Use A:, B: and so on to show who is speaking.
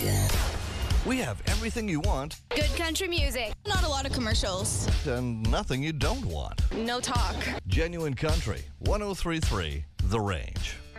A: We have everything you want
B: Good country music.
C: Not a lot of commercials.
A: and nothing you don't want.
C: No talk.
A: Genuine Country, 103.3 The Range.